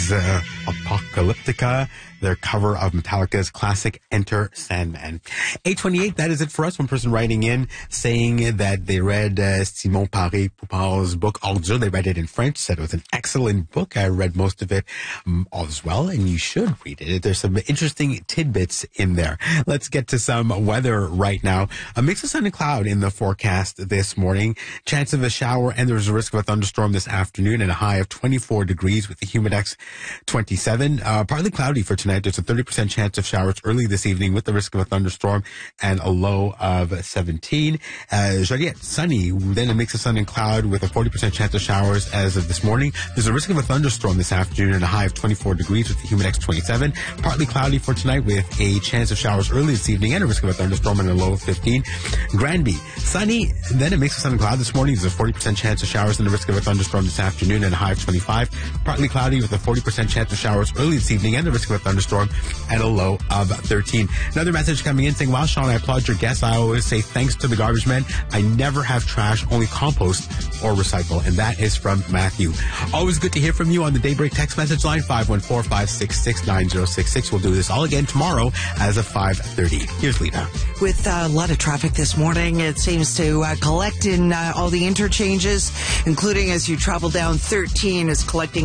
is Apocalyptica, their cover of Metallica's classic Enter Sandman. 8:28, that is it for us. One person writing in saying that they read Simon Paré-Poupar's book Ordure. They read it in French, said it was an excellent book. I read most of it as well, and you should read it. There's some interesting tidbits in there. Let's get to some weather right now. A mix of sun and cloud in the forecast this morning. Chance of a shower, and there's a risk of a thunderstorm this afternoon, and a high of 24 degrees with the humidex 27. Partly cloudy for tonight. There's a 30% chance of showers early this evening with the risk of a thunderstorm and a low of 17. Joliette, sunny, then a mix of sun and cloud with a 40% chance of showers as of this morning. There's a risk of a thunderstorm this afternoon and a high of 24 degrees with the humidex 27. Partly cloudy for tonight with a chance of showers early this evening and a risk of a thunderstorm and a low of 15. Granby, sunny, then a mix of sun and cloud this morning. There's a 40% chance of showers and a risk of a thunderstorm this afternoon and a high of 25. Partly cloudy with a 40% chance of showers early this evening and a risk of a thunderstorm and a low of 13. Another message coming in saying, wow, Sean, I applaud your guests. I always say thanks to the garbage men. I never have trash, only compost or recycle. And that is from Matthew. Always good to hear from you on the Daybreak text message line, 514-566-9066. We'll do this all again tomorrow as of 5:30. Here's Lita. With a lot of traffic this morning, it seems to collect in all the interchanges, including as you travel down 13, is collecting